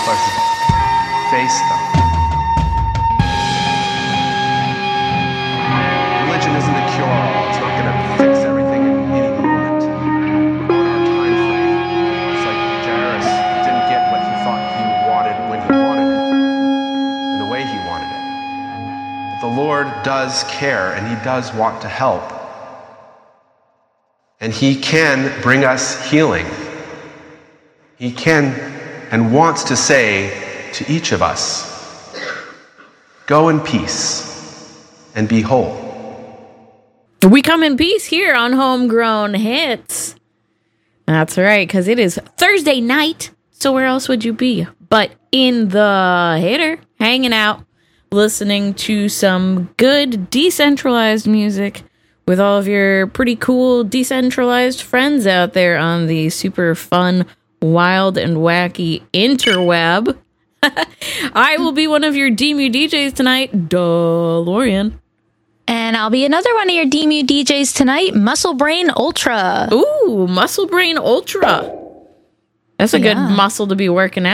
help us face them. Religion isn't a cure-all. It's not going to fix everything in any moment. On our time frame. It's like Jairus didn't get what he thought he wanted when he wanted it, and the way he wanted it. But the Lord does care, and he does want to help. And he can bring us healing. He can and wants to say to each of us, go in peace and be whole. We come in peace here on Homegrown Hits. That's right, because it is Thursday night, so where else would you be but in the hitter, hanging out, listening to some good decentralized music with all of your pretty cool decentralized friends out there on the super fun, wild, and wacky interweb. I will be one of your DMU DJs tonight, DeLorean. And I'll be another one of your DMU DJs tonight, Muscle Brain Ultra. Ooh, Muscle Brain Ultra. That's a good muscle to be working out.